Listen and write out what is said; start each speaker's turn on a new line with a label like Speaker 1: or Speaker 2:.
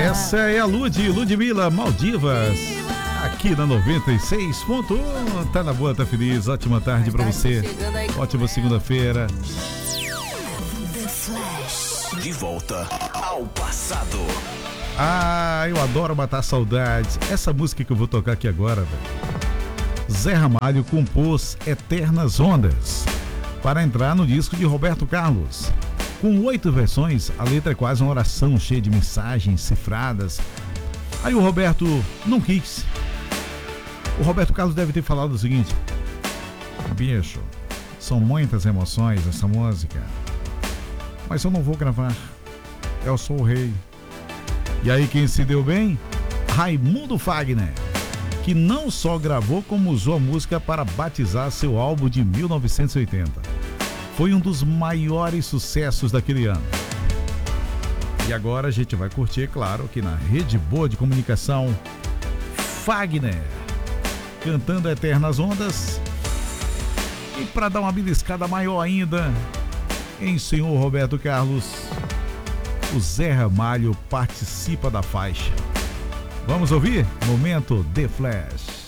Speaker 1: Essa é a Ludmilla Maldivas, aqui na 96.1. Tá na boa, tá feliz. Ótima tarde pra você. Ótima segunda-feira.
Speaker 2: De volta ao passado.
Speaker 1: Ah, eu adoro matar saudades. Essa música que eu vou tocar aqui agora, velho. Zé Ramalho compôs Eternas Ondas para entrar no disco de Roberto Carlos. Com 8 versões, a letra é quase uma oração cheia de mensagens cifradas. Aí o Roberto não quis. O Roberto Carlos deve ter falado o seguinte: bicho, são muitas emoções essa música, mas eu não vou gravar. Eu sou o rei. E aí quem se deu bem? Raimundo Fagner, que não só gravou como usou a música para batizar seu álbum de 1980. Foi um dos maiores sucessos daquele ano. E agora a gente vai curtir, claro, aqui na Rede Boa de Comunicação, Fagner cantando Eternas Ondas. E para dar uma beliscada maior ainda em Senhor Roberto Carlos, o Zé Ramalho participa da faixa. Vamos ouvir? Momento The Flash.